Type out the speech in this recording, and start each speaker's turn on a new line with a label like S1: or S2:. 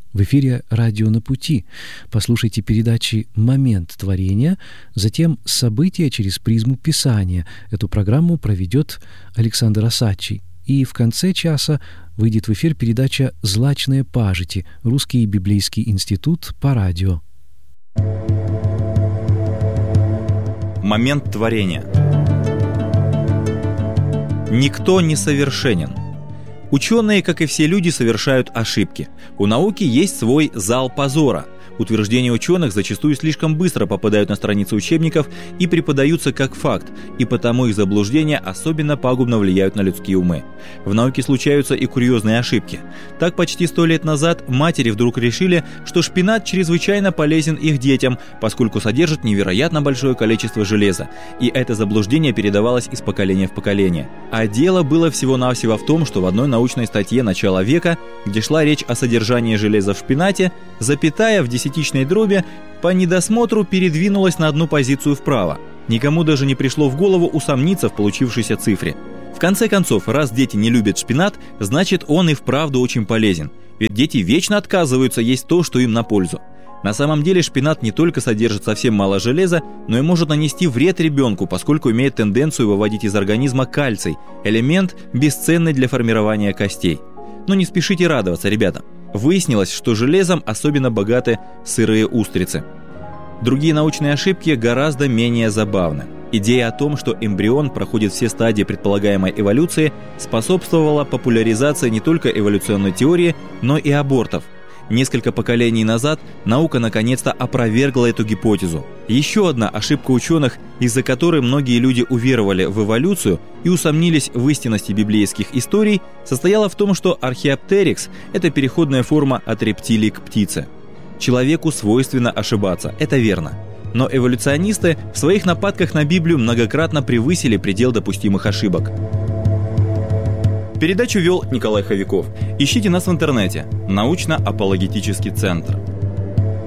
S1: В эфире «Радио на пути». Послушайте передачи «Момент творения», затем «События через призму Писания». Эту программу проведет Александр Осадчий. И в конце часа выйдет в эфир передача «Злачные пажити. Русский библейский институт по радио».
S2: Момент творения. Никто не совершенен. Ученые, как и все люди, совершают ошибки. У науки есть свой зал позора. Утверждения ученых зачастую слишком быстро попадают на страницы учебников и преподаются как факт, и потому их заблуждения особенно пагубно влияют на людские умы. В науке случаются и курьезные ошибки. Так, почти 100 лет назад матери вдруг решили, что шпинат чрезвычайно полезен их детям, поскольку содержит невероятно большое количество железа, и это заблуждение передавалось из поколения в поколение. А дело было всего-навсего в том, что в одной научной статье начала века, где шла речь о содержании железа в шпинате, запятая в десятичной дроби по недосмотру передвинулась на одну позицию вправо. Никому даже не пришло в голову усомниться в получившейся цифре. В конце концов, раз дети не любят шпинат, значит, он и вправду очень полезен. Ведь дети вечно отказываются есть то, что им на пользу. На самом деле шпинат не только содержит совсем мало железа, но и может нанести вред ребенку, поскольку имеет тенденцию выводить из организма кальций, элемент, бесценный для формирования костей. Но не спешите радоваться, ребята. Выяснилось, что железом особенно богаты сырые устрицы. Другие научные ошибки гораздо менее забавны. Идея о том, что эмбрион проходит все стадии предполагаемой эволюции, способствовала популяризации не только эволюционной теории, но и абортов. Несколько поколений назад наука наконец-то опровергла эту гипотезу. Еще одна ошибка ученых, из-за которой многие люди уверовали в эволюцию и усомнились в истинности библейских историй, состояла в том, что археоптерикс – это переходная форма от рептилий к птице. Человеку свойственно ошибаться, это верно. Но эволюционисты в своих нападках на Библию многократно превысили предел допустимых ошибок. Передачу вел Николай Ховяков. Ищите нас в интернете. Научно-апологетический центр.